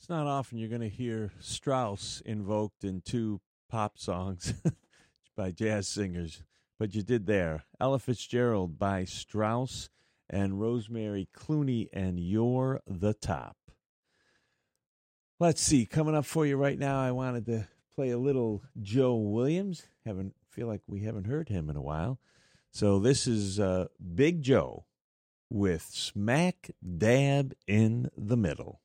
It's not often you're going to hear Strauss invoked in two pop songs by jazz singers, but you did there. Ella Fitzgerald by Strauss and Rosemary Clooney and You're the Top. Let's see, coming up for you right now, I wanted to play a little Joe Williams. Feel like we haven't heard him in a while. So this is Big Joe with Smack Dab in the Middle.